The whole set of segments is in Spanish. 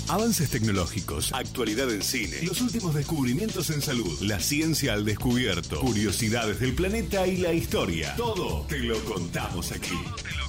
Avances tecnológicos, actualidad en cine, los últimos descubrimientos en salud, la ciencia al descubierto, curiosidades del planeta y la historia. Todo te lo contamos aquí.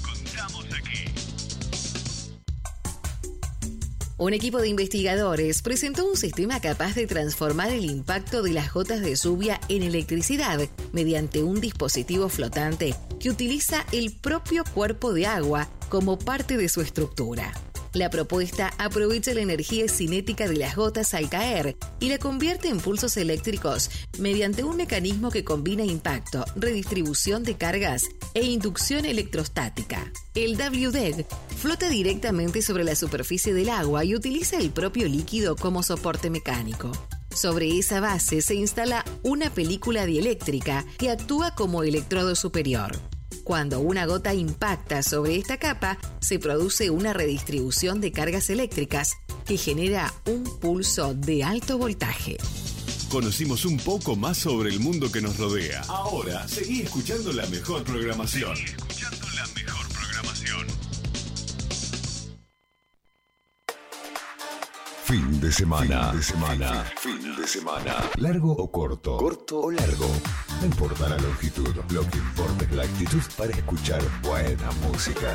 Un equipo de investigadores presentó un sistema capaz de transformar el impacto de las gotas de lluvia en electricidad mediante un dispositivo flotante que utiliza el propio cuerpo de agua como parte de su estructura. La propuesta aprovecha la energía cinética de las gotas al caer y la convierte en pulsos eléctricos mediante un mecanismo que combina impacto, redistribución de cargas e inducción electrostática. El WDEG flota directamente sobre la superficie del agua y utiliza el propio líquido como soporte mecánico. Sobre esa base se instala una película dieléctrica que actúa como electrodo superior. Cuando una gota impacta sobre esta capa, se produce una redistribución de cargas eléctricas que genera un pulso de alto voltaje. Conocimos un poco más sobre el mundo que nos rodea. Ahora, seguí escuchando la mejor programación. Fin de semana. Fin de semana. ¿Largo o corto? ¿Corto o largo? No importa la longitud. Lo que importa es la actitud para escuchar buena música.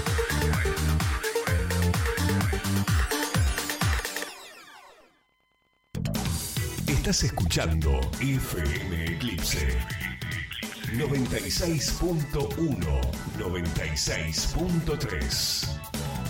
Estás escuchando FM Eclipse 96.1, 96.3.